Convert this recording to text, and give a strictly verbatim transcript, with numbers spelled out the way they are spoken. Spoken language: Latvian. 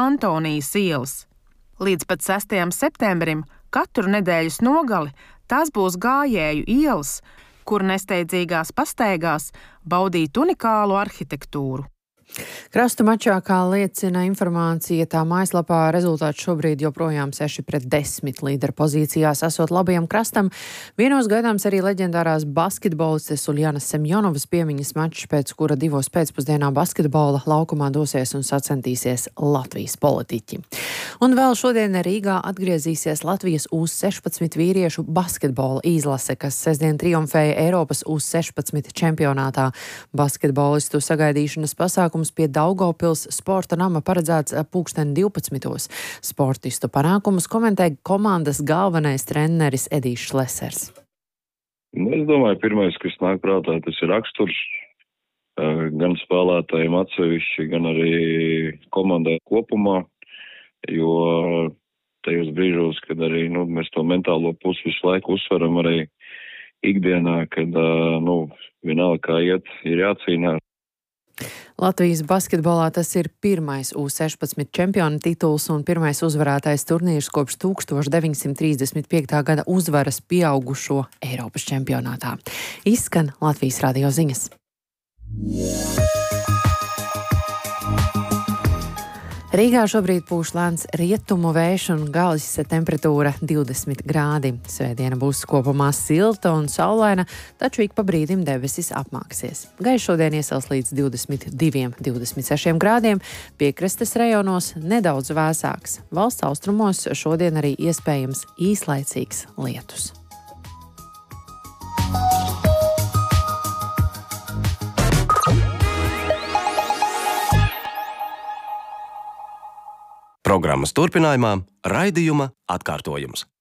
Antonijas ielas. Līdz pat sestajam septembrim katru nedēļas nogali tās būs gājēju ielas, kur nesteidzīgās pastaigās baudīt unikālu arhitektūru. Krastu mačā, kā liecina informācija, tā mājaslapā rezultāts šobrīd joprojām seši pret desmit līdera pozīcijās esot labajam krastam. Vienos gaidāms arī leģendārās basketbolistes Uljānas Semjonovas piemiņas mačs, pēc kura divos pēcpusdienā basketbola laukumā dosies un sacentīsies Latvijas politiķi. Un vēl šodien Rīgā atgriezīsies Latvijas U sešpadsmit vīriešu basketbola izlase, kas sestdien triumfēja Eiropas U sešpadsmit čempionātā. Basketbolistu sagaidīšanas pasākums pie Daugavpils sporta nama paredzēts pulksten divpadsmitos. Sportistu panākumus komentē komandas galvenais treneris Edijs Šlesers. Nu, es domāju, pirmais, kas nāk prātā, tas ir raksturs gan spēlētājiem atsevišķi, gan arī komandai kopumā, jo tajos brīžos, kad arī nu, mēs to mentālo pusi visu laiku uzsveram arī ikdienā, kad nu, vienalga kā iet, ir jācīnās. Latvijas basketbolā tas ir pirmais U sešpadsmit čempiona tituls un pirmais uzvarētais turnīrs kopš tūkstoš deviņsimt trīsdesmit piektā gada uzvaras pieaugušo Eiropas čempionātā. Izskan Latvijas radio ziņas. Rīgā šobrīd pūš lēns rietumu vējš un gaisa temperatūra divdesmit grādi. Svētdiena būs kopumā silta un saulaina, taču ik pa brīdim debesis apmāksies. Gaiss šodien iesals līdz divdesmit diviem līdz divdesmit sešiem grādiem, piekrastes rajonos nedaudz vēsāks. Valsts austrumos šodien arī iespējams īslaicīgs lietus. Programmas turpinājumā raidījuma atkārtojums.